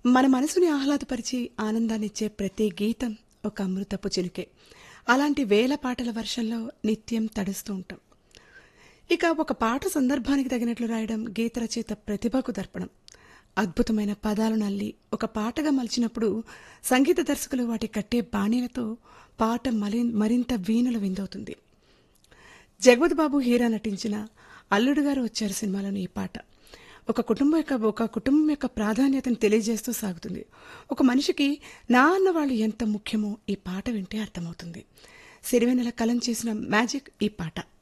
మన మనసుని ఆహ్లాదపరిచి ఆనందాన్నిచ్చే ప్రతి గీతం ఒక అమృతపు చినుకే. అలాంటి వేల పాటల వర్షంలో నిత్యం తడుస్తూ ఉంటాం. ఇక ఒక పాట సందర్భానికి తగినట్లు రాయడం గీత రచయిత ప్రతిభకు దర్పణం. అద్భుతమైన పదాలను అల్లి ఒక పాటగా మలిచినప్పుడు సంగీత దర్శకులు వాటి కట్టే బాణీలతో పాట మరింత వీణుల విందవుతుంది. జగపతి బాబు హీరా నటించిన అల్లుడు గారు వచ్చారు సినిమాలోని ఈ పాట ఒక కుటుంబం యొక్క ప్రాధాన్యతను తెలియజేస్తూ సాగుతుంది. ఒక మనిషికి నా అన్న వాళ్ళు ఎంత ముఖ్యమో ఈ పాట వింటే అర్థమవుతుంది. సిరివెన్నెల కలం చేసిన మ్యాజిక్ ఈ పాట.